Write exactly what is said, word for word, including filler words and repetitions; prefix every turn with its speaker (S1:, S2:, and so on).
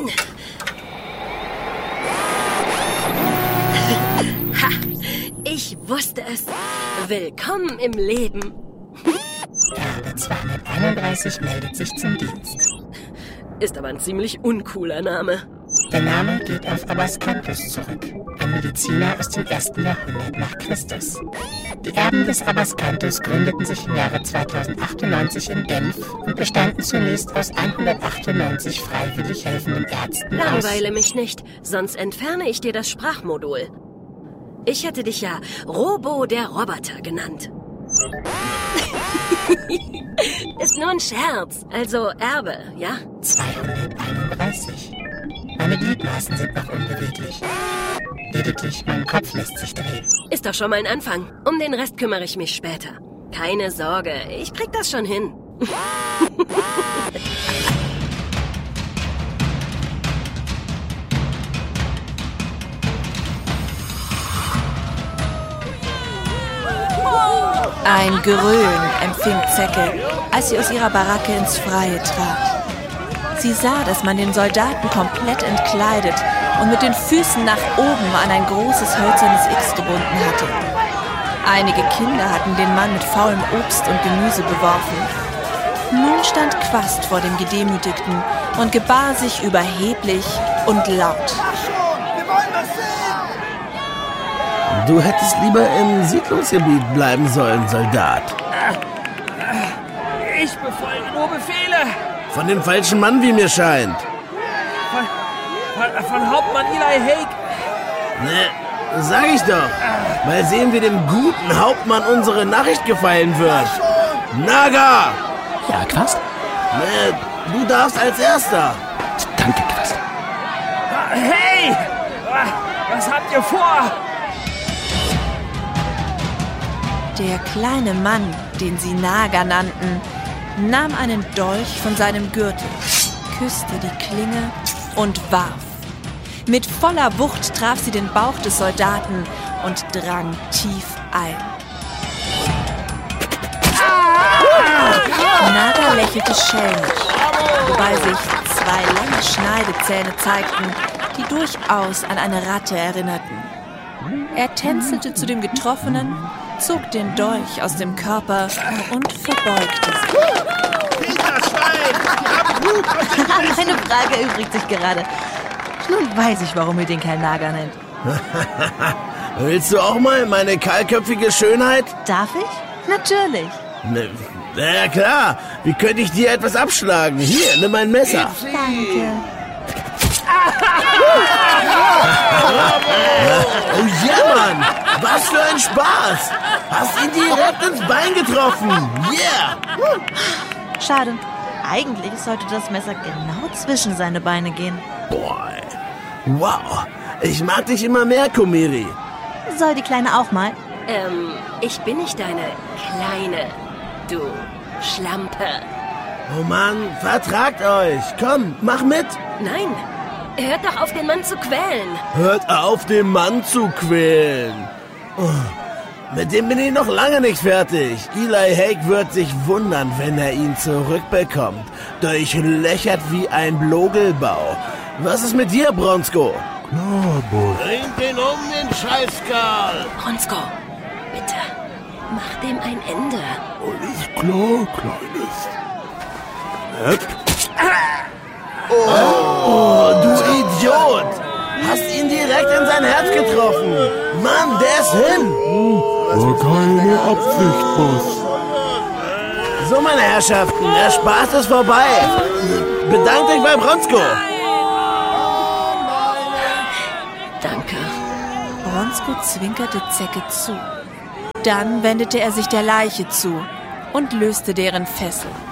S1: Ha! Ich wusste es. Willkommen im Leben.
S2: Erbe zweihunderteinunddreißig meldet sich zum Dienst.
S1: Ist aber ein ziemlich uncooler Name.
S2: Der Name geht auf Abascanthus zurück, ein Mediziner aus dem ersten Jahrhundert nach Christus. Die Erben des Abascanthus gründeten sich im Jahre zweitausendachtundneunzig in Genf und bestanden zunächst aus hundertachtundneunzig freiwillig helfenden Ärzten.
S1: Langweile mich nicht, sonst entferne ich dir das Sprachmodul. Ich hätte dich ja Robo der Roboter genannt. Ist nur ein Scherz, also Erbe, ja?
S2: zweihunderteinunddreißig. Meine Gliedmaßen sind noch unbeweglich. Lediglich mein Kopf lässt sich drehen.
S1: Ist doch schon mal ein Anfang. Um den Rest kümmere ich mich später. Keine Sorge, ich krieg das schon hin.
S3: Ein Gröhlen empfing Zecke, als sie aus ihrer Baracke ins Freie trat. Sie sah, dass man den Soldaten komplett entkleidet und mit den Füßen nach oben an ein großes hölzernes X gebunden hatte. Einige Kinder hatten den Mann mit faulem Obst und Gemüse beworfen. Nun stand Quast vor dem Gedemütigten und gebar sich überheblich und laut.
S4: Du hättest lieber im Siedlungsgebiet bleiben sollen, Soldat.
S5: Ich befolge nur Befehle.
S4: Von dem falschen Mann, wie mir scheint.
S5: Von, von, von Hauptmann Eli Haig.
S4: Ne, sag ich doch. Mal sehen, wie dem guten Hauptmann unsere Nachricht gefallen wird. Naga!
S6: Ja, Quast?
S4: Ne, du darfst als Erster.
S6: Danke, Quast.
S5: Hey! Was habt ihr vor?
S3: Der kleine Mann, den sie Naga nannten, nahm einen Dolch von seinem Gürtel, küsste die Klinge und warf. Mit voller Wucht traf sie den Bauch des Soldaten und drang tief ein. Naga lächelte schelmisch, wobei sich zwei lange Schneidezähne zeigten, die durchaus an eine Ratte erinnerten. Er tänzelte zu dem Getroffenen, zog den Dolch aus dem Körper und verbeugte sich.
S7: Meine Frage erübrigt sich gerade. Nun weiß ich, warum ihr den Kerl Naga nennt.
S4: Willst du auch mal meine kahlköpfige Schönheit?
S7: Darf ich? Natürlich.
S4: Ne, na ja, klar. Wie könnte ich dir etwas abschlagen? Hier, nimm mein Messer.
S7: Danke.
S4: Oh ja, Mann! Was für ein Spaß! Hast ihn direkt ins Bein getroffen! Yeah!
S7: Schade. Eigentlich sollte das Messer genau zwischen seine Beine gehen.
S4: Boah, wow! Ich mag dich immer mehr, Komiri.
S7: Soll die Kleine auch mal?
S1: Ähm, ich bin nicht deine Kleine, du Schlampe.
S4: Oh Mann, vertragt euch! Komm, mach mit!
S1: Nein, hört doch auf, den Mann zu quälen.
S4: Hört auf, den Mann zu quälen! Oh, mit dem bin ich noch lange nicht fertig. Eli Haig wird sich wundern, wenn er ihn zurückbekommt. Durchlöchert wie ein Blogelbau. Was ist mit dir, Bronsko?
S8: Klar, Boss.
S4: Bringt den um, den Scheißkerl!
S1: Bronsko, bitte, mach dem ein Ende.
S8: Alles klar, Kleines.
S4: Oh, oh, du Idiot! Hast ihn direkt in sein Herz getroffen. Mann, der ist hin.
S8: War keine Absicht, Boss.
S4: So, meine Herrschaften, der Spaß ist vorbei. Bedankt euch bei Bronsko.
S1: Danke.
S3: Bronsko zwinkerte Zecke zu. Dann wendete er sich der Leiche zu und löste deren Fessel.